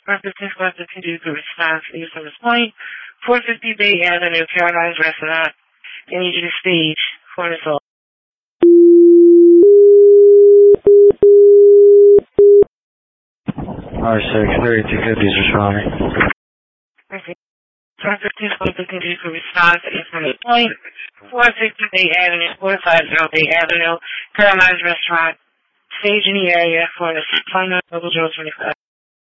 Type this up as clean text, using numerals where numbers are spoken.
Representative Cluster continues to response to use of this point. 450 Bay Avenue, Caroline's Restaurant. I need you to stage for this all. R6, 3250 is responding. Okay. Representative Cluster continues to response to use of this point. 450 Bay Avenue, 450 Bay Avenue, Caroline's Restaurant. Stage in the area for the final double 025.